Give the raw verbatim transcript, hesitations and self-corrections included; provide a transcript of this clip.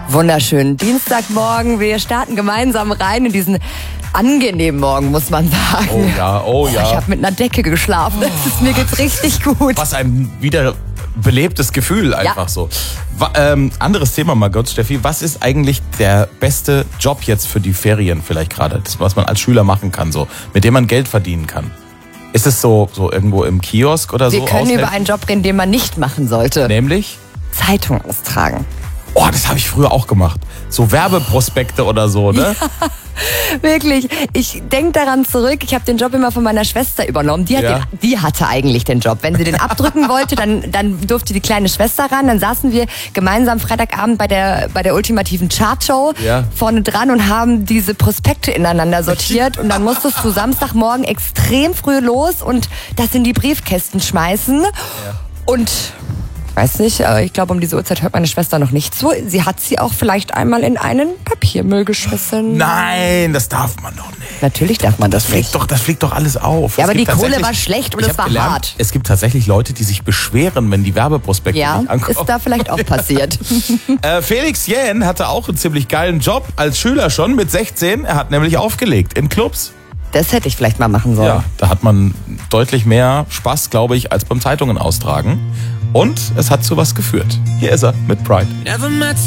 Wunderschönen Dienstagmorgen. Wir starten gemeinsam rein in diesen angenehmen Morgen, muss man sagen. Oh ja, oh ja. Oh, ich habe mit einer Decke geschlafen. Das ist, mir geht's richtig gut. Was ein wieder belebtes Gefühl einfach ja. so. Wa- ähm, anderes Thema mal kurz, Steffi. Was ist eigentlich der beste Job jetzt für die Ferien vielleicht gerade? Das, was man als Schüler machen kann, so, mit dem man Geld verdienen kann. Ist es so, so irgendwo im Kiosk oder Wir so? Wir können aushelfen? über einen Job reden, den man nicht machen sollte. Nämlich? Zeitung austragen. Oh, das habe ich früher auch gemacht. So Werbeprospekte oder so, ne? Ja, wirklich. Ich denke daran zurück, ich habe den Job immer von meiner Schwester übernommen. Die, hat Ja. den, die hatte eigentlich den Job. Wenn sie den abdrücken wollte, dann, dann durfte die kleine Schwester ran. Dann saßen wir gemeinsam Freitagabend bei der, bei der ultimativen Chartshow Ja. vorne dran und haben diese Prospekte ineinander sortiert. Und dann musstest du Samstagmorgen extrem früh los und das in die Briefkästen schmeißen. Ja. Und... weiß nicht, aber ich glaube, um diese Uhrzeit hört meine Schwester noch nicht so. Sie hat sie auch vielleicht einmal in einen Papiermüll geschmissen. Nein, das darf man doch nicht. Natürlich darf man das, Das fliegt nicht. doch, das fliegt doch alles auf. Ja, Es aber die gibt Kohle tatsächlich- war schlecht und Ich es hab war gelernt, hart. Es gibt tatsächlich Leute, die sich beschweren, wenn die Werbeprospekte Ja, nicht ankommen. ist da vielleicht auch passiert. Äh, Felix Jähn hatte auch einen ziemlich geilen Job als Schüler schon mit sechzehn. Er hat nämlich aufgelegt in Clubs. Das hätte ich vielleicht mal machen sollen. Ja, da hat man deutlich mehr Spaß, glaube ich, als beim Zeitungen austragen. Und es hat zu was geführt. Hier ist er mit Pride. Never met